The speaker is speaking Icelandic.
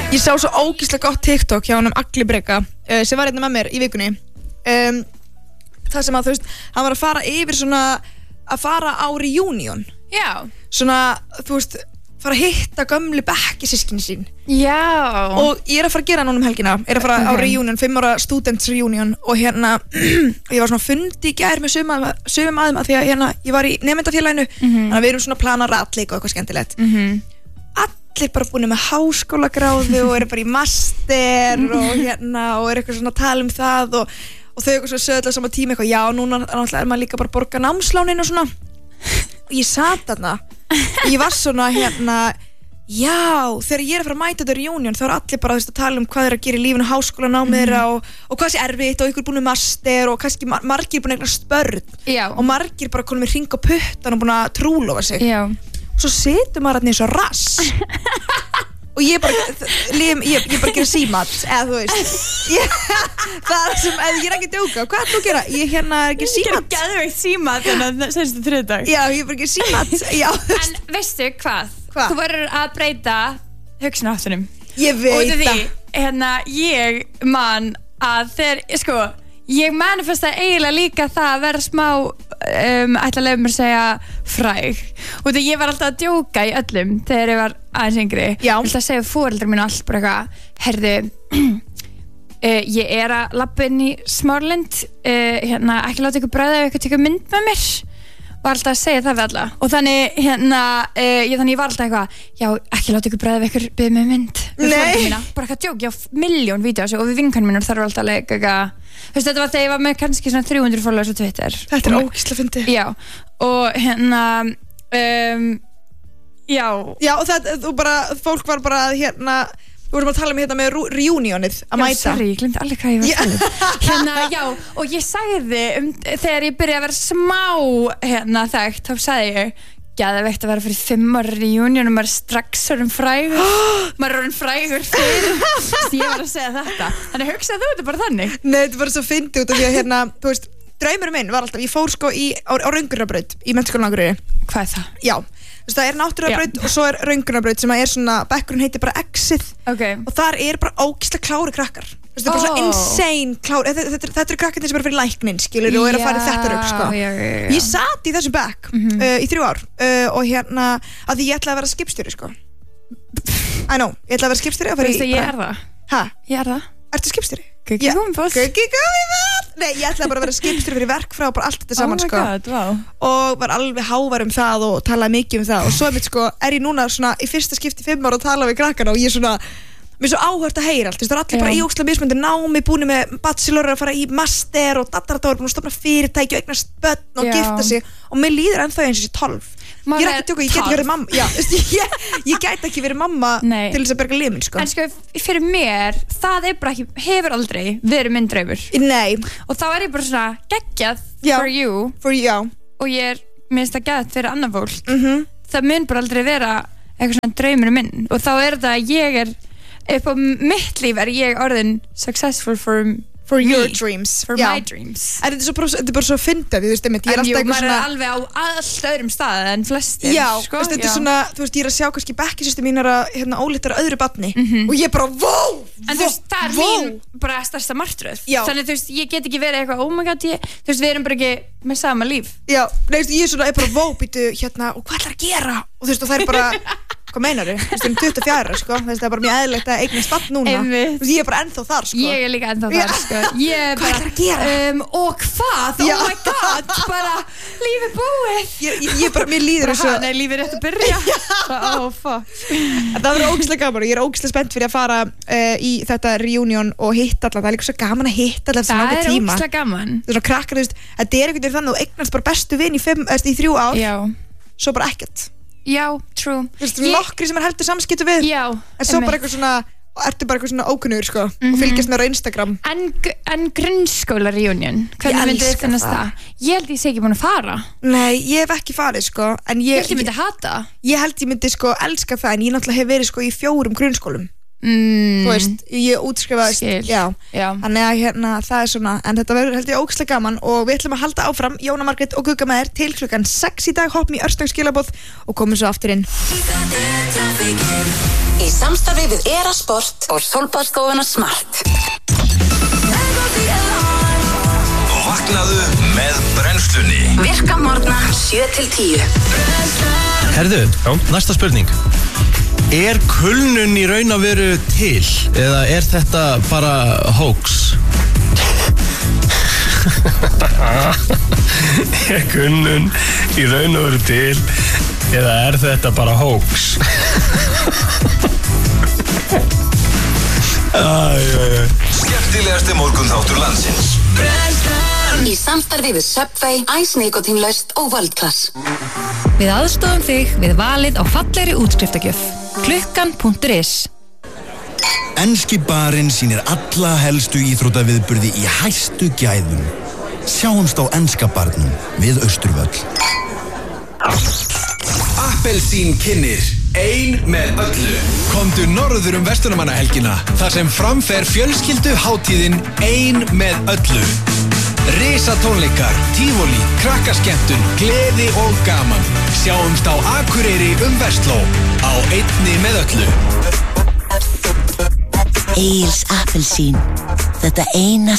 Ég sá svo ógeðslega gott TikTok hjá honum Agli Breka sem var hérna með mér í vikunni það sem að þú veist hann var að fara yfir svona að fara á reunion svona þú veist fara að hitta gömlu bekkjarsystkini sín og ég að fara að gera núna helgina að fara á reunion 5 ára students reunion og hérna ég var svona fundi í gær með sumum aðeim að því að hérna ég var í nemendafélaginu þannig að við erum svona að plana ratleik og eitthvað skemmtilegt allir bara búin með háskólagráðu og eru bara í master og hérna og eru eitthvað svona að tala það og þau eitthvað svona söðlega sama tíma eitthvað já núna náttúrulega maður líka bara að borga námslánin og svona og ég sat þarna og ég var svona hérna já þegar ég að fara að mæta þetta reunion þá allir bara að tala hvað að gera í lífinu háskólanámið þeirra og hvað sé erfitt og ykkur búin með master og kannski margir búin að eignast börn og margir bara konum með hring á puttan og búin að trúlofa sig svo situr maður hérna eins og rass og ég bara gera símat eða þú veist það sem, ég er ekki að djóka hvað er þú að gera? Ég hérna er að gera símat Ég gera símat þannig að senstu þriðdag Já, ég er bara að gera símat En veistu hvað? Þú verður að breyta hugsunarháttunum Ég veit það Og því, hérna, ég man að þegar, sko ég manifesta eiginlega líka það að vera smá ætla að leyfa mér að segja fræg og því ég var alltaf að djóka í öllum þegar ég var aðeins yngri ég ætla að segja foreldrar mínu allt bara eitthvað herðu ég er að labba inn í Smáralind hérna ekki láta ykkur bræða ef ykkur tekur mynd með mér var alltaf að segja það við alla og þannig hérna þannig ég var alltaf eitthvað já ekki láta ykkur bræða ef ykkur byrði með mynd Nei bara eitthvað djók ég á milljón vídeos og við vinkanum mínum þar var alltaf að leika eitthvað þú veist þetta var þegar ég var með kannski svona 300 followers á Twitter Þetta er ógeðslega fyndið Já og hérna já og það þú bara fólk var bara hérna við vorum að tala hérna með reunionið að mæta sorry ég glemdi alveg hvað ég var að tala hérna já og ég sagði þegar ég byrjaði að vera smá hérna þekkt þá sagði ég geðveikt að vera fyrir 5 ára reunion og maður strax orðinn frægur maður orðinn frægur fyrir ég var að segja þetta þannig hugsaðu þú þetta bara þannig Nei þetta var svo fyndið út af því að hérna þú veist draumurinn minn var alltaf ég fór sko á Raungunarbraut í Menntaskólanum á Akureyri Hvað er það? Já það er Náttúrubraut og svo er Raungunarbraut sem er svona bekkurinn heitir bara Exit og þar er bara ógeðslega klári krakkar þetta er bara svona insane klári þetta eru krakkarnir sem eru fyrir læknin skilur og eru að fara í þetta rugg sko ég sat í þessu bekk í 3 ár og hérna að því ég ætlaði að vera skipstjóri sko I know ég ætlaði að vera skipstjóri og fara í ég er það Hæ? Ég er það Ertu skipstjóri? Guggi Gúmfoss Nei, ég ætlaði bara að vera skipstjóri fyrir verkfræði og bara allt þetta saman sko God, wow. og var alveg hávær það og talaði mikið það og svo sko, er ég núna svona í fyrsta skipti 5 ára og tala við krakkana og ég svona mér er svo áhört að heyra allt það er allir bara í ógeðslega mismunandi námi búin með bachelor að fara í master og dattaratáður búin að stofna fyrirtæki og eignast börn og gifta sig og mér líður ennþá eins og sé 12 ég er ekki að tjóka, ég get ekki verið mamma ég gæti ekki verið mamma til þess að berga lífið minn sko. En sko fyrir mér það er bara ekki, hefur aldrei verið minn draumur Nei og þá er ég bara svona geggjað for you og ég er minnst að geggjað fyrir annar fólk það mun bara aldrei vera eitthvað svona draumur minn og þá er það að ég er upp á mitt líf er ég orðin successful for your dreams for my dreams en þetta er bara svo fyndið þú veist ég er alltaf eitthvað svona alveg á allt öðrum stað en flestir sko, þetta er svona þú veist ég er að sjá kannski bekkjarsystur mín að hérna ólítar öðru barni og ég bara wow en þú veist það er mín bara stærsta martröð þannig þú veist ég get ekki verið eitthvað oh my god þú veist við erum bara ekki með sama líf já nei ég er svona bara wow býtu hérna og hvað ætlar að gera og þú veist og það er bara hvað meinarðu? Þú veist, 24 sko, það er bara mjög eðlilegt að eignast barn núna. Þú veist, ég er bara ennþá þar sko. Ég er líka ennþá þar sko. Ég er bara, hvað ætlar að gera? Og hvað? Oh my god, bara lífið búið. Ég bara, mér líður þessu. Nei, lífið er rétt að byrja. Oh fuck. Það verður ógeðslega gaman og ég er ógeðslega spennt fyrir að fara í þetta reunion og hitta alla. Það er líka svo gaman að hitta alla eftir langan tíma. Það er ógeðslega gaman. Það er svona krakkar, þú veist, þetta er einhvern veginn þannig að þú eignast bara bestu vin í 3 ár. Já. Svo bara ekkert. Já, true. Þú veist, nokkri sem heldur samskipti við. Já. En svo bara eitthvað svona, ertu bara eitthvað svona ókunnur sko og fylgjast með á Instagram. En grunnskóla reunion, hvernig myndið þið finnast það? Ég held ég sé ekki búin að fara. Nei, ég hef ekki farið sko, en ég myndi hata. Ég held ég myndi sko elska það, en ég náttúrulega hef verið sko í 4 grunnskólum. þú veist, ég útskrifaðist þannig að hérna, það svona en þetta verður held ég ógeðslega gaman og við ætlum að halda áfram, Jóna Margrét og Gugga með þér til klukkan 6 í dag, hoppum í örstugsskilaboð og komum svo aftur inn Í samstarfi við Erasport og Sólbaðsstofuna Smart Vaknaðu með brennslunni Virka morgna 7-10 Herðu, næsta spurning kulnun í raun að veru til eða þetta bara hoax? Kulnun í raun að veru til eða þetta bara hoax? Skemmtilegasti morgunþáttur landsins Í samstarfi við Subway, Ice Nikotínlaust og World Class Við aðstofum þig við valið á fallegri útskriftargjöf Klukkan.is Enski barinn sýnir alla helstu íþróttaviðburði í hæstu gæðum Sjáumst á enska barnum við Austurvöll Appelsín kynnir Ein með öllu Komdu norður verslunarmannahelgina þar sem framfer fjölskyldu hátíðin Ein með öllu Risatónleikar, tífóli, krakkaskemmtun, gleði og gaman Sjáumst á Akureyri Versló á einni með öllu Egils appelsín Þetta eina